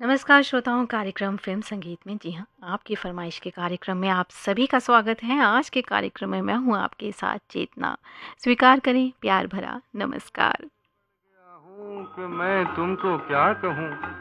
नमस्कार श्रोताओं, कार्यक्रम फिल्म संगीत में जी हाँ, आपकी फरमाइश के कार्यक्रम में आप सभी का स्वागत है। आज के कार्यक्रम में मैं हूँ आपके साथ चेतना। स्वीकार करें प्यार भरा नमस्कार। हूँ कि मैं तुमको क्या कहूँ।